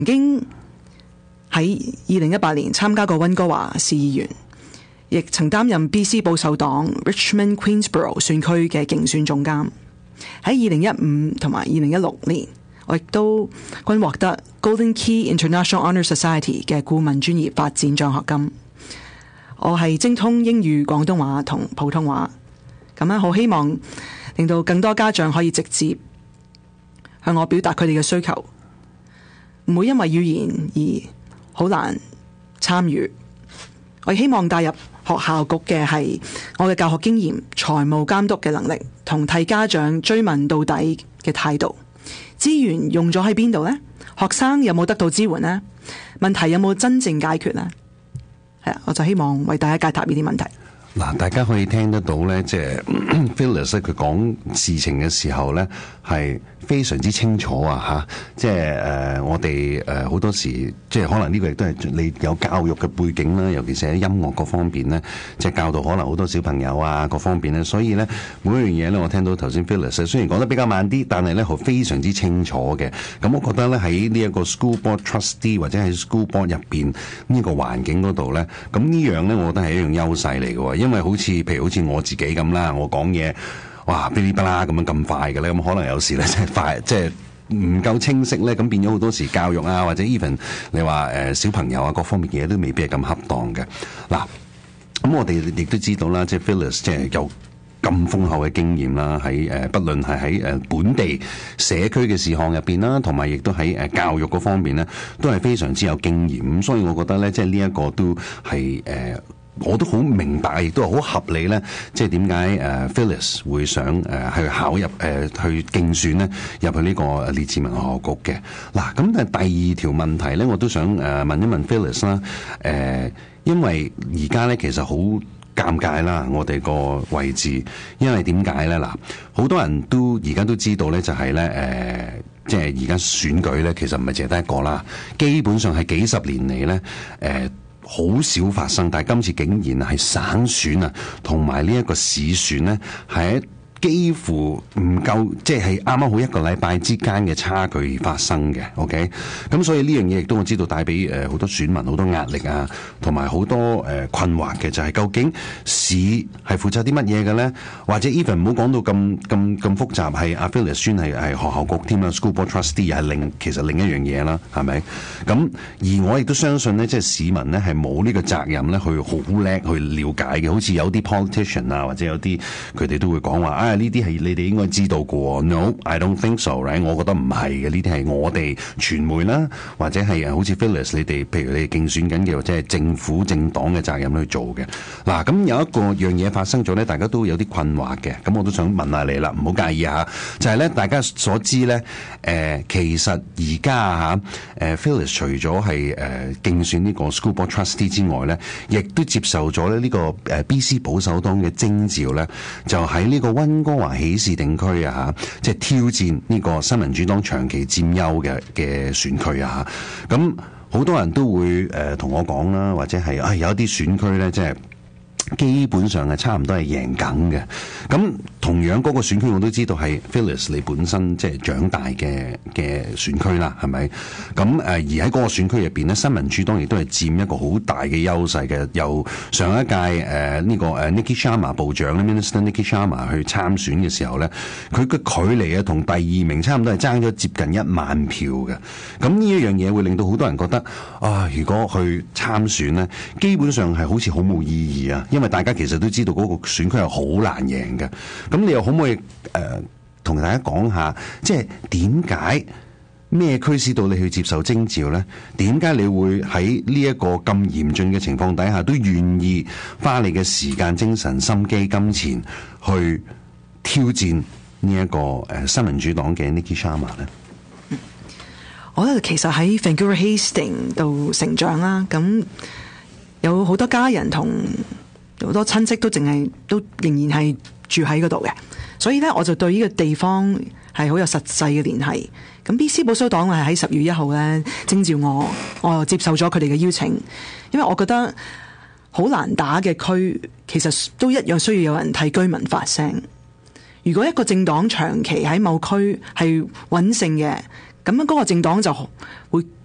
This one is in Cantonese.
曾經喺2018年參加過溫哥華市議員，亦曾擔任 BC 保守黨 Richmond Queensborough 選區嘅競選總監。喺2015同埋2016年，我亦都均獲得 Golden Key International Honour Society 嘅顧問專業發展獎學金。我係精通英語、廣東話同普通話，咁樣好希望令到更多家長可以直接向我表達佢哋嘅需求，唔會因為語言而好難參與。我希望帶入學校局嘅係我嘅教學經驗、財務監督嘅能力同替家長追問到底嘅態度。資源用咗喺邊度呢？學生有冇得到支援呢？問題有冇真正解決呢？係啊，我就希望為大家解答呢啲問題。 嗱，大家可以聽得到咧，即係 Phyllis 佢講事情嘅時候咧，係非常之清楚啊！即係我哋好多時，即係可能呢個亦都係你有教育嘅背景啦，尤其是喺音樂各方面咧，即係教導可能好多小朋友啊各方面咧，所以咧每一樣嘢咧，我聽到頭先 Phyllis 雖然講得比較慢啲，但係咧係非常之清楚嘅。咁我覺得咧喺呢一個 school board trustee 或者喺 school board 入邊呢個環境嗰度咧，咁呢樣咧，我覺得係一樣優勢嚟嘅喎。因為譬如好似我自己咁啦，我講嘢哇噼里啪啦咁樣咁快嘅咧，咁可能有時咧即係快，即係唔夠清晰咧，咁變咗好多時教育啊，或者 even 你話小朋友啊各方面嘅嘢都未必係咁恰當嘅。嗱，咁我哋亦都知道啦，即係 Phyllis 即係有咁豐厚嘅經驗啦，喺不論係喺本地社區嘅事項入邊啦，同埋亦都喺教育嗰方面咧，都係非常之有經驗。咁所以我覺得咧，即係呢一個都係我都好明白，亦都係好合理咧。即係點解Phyllis 會想去考入去競選咧，入去呢個列治文學局嘅。嗱，咁但係第二條問題咧，我都想問一問 Phyllis 啦。因為而家咧其實好尷尬啦，我哋個位置，因為點解咧？嗱，好多人都而家都知道咧，就係咧即係而家選舉咧，其實唔係淨係得一個啦，基本上係幾十年嚟咧好少發生，但係今次竟然係省選啊，同埋呢一個市選呢，係幾乎唔夠，即係啱啱好一個禮拜之間嘅差距發生嘅。OK， 咁所以呢樣嘢亦都我知道帶俾好多選民好多壓力啊，同埋好多困惑嘅，就係究竟市係負責啲乜嘢嘅咧？或者 even 唔好講到咁複雜，係阿 Phyllis 孫係學校局添啦 ，School Board Trustee 又係其實另一樣嘢啦，係咪？咁而我亦都相信咧，即係市民咧係冇呢個責任咧去好叻去了解嘅，好似有啲 politician 啊，或者有啲佢哋都會講話呢啲係你哋應該知道嘅喎。No, I don't think so, right? 我覺得唔係嘅，呢啲係我哋傳媒啦，或者係好似 Phyllis 你哋，譬如你哋競選緊嘅，或者係政府政黨嘅責任去做嘅。嗱，咁有一個樣嘢發生咗咧，大家都有啲困惑嘅。咁我都想問下你啦，唔好介意嚇。就係咧，大家所知咧，其實而家Phyllis 除咗係競選呢個 School Board Trustee 之外咧，亦都接受咗咧呢個BC 保守黨嘅徵召咧，就喺呢個溫哥華喜事定區啊，即係挑戰呢個新民主黨長期佔優嘅選區啊。咁好多人都會同我講啦，或者係有一啲選區咧，即係基本上係差唔多係贏緊嘅。咁同樣嗰個選區我都知道係 Phyllis 你本身即係長大嘅選區啦，係咪？咁而喺嗰個選區入邊呢，新民主黨亦都係佔一個好大嘅優勢嘅。由上一屆呢個Nikki Sharma 部長咧 Minister Nikki Sharma 去參選嘅時候咧，佢嘅距離啊同第二名差唔多係爭咗接近1萬票嘅。咁呢一樣嘢會令到好多人覺得如果去參選呢，基本上係好似好冇意義啊，因為大家其實都知道嗰個選區係好難贏嘅。咁你又可唔可以同大家講下，即係點解咩驅使到你去接受徵召呢？點解你會喺呢一個咁嚴峻嘅情況底下，都願意花你嘅時間、精神、心機、金錢去挑戰呢一個新民主黨嘅 Nikki Sharma 呢？ 我覺得其實喺 Vancouver Hastings 度成長啦，咁有好多家人同好多親戚都仍然係住喺嗰度嘅，所以咧我就對呢個地方係好有實際嘅聯繫。咁 BC 保守黨係喺10月1號咧徵召我又接受咗佢哋嘅邀請，因為我覺得好難打嘅區其實都一樣需要有人替居民發聲。如果一個政黨長期喺某區係穩勝嘅，咁樣嗰個政黨就會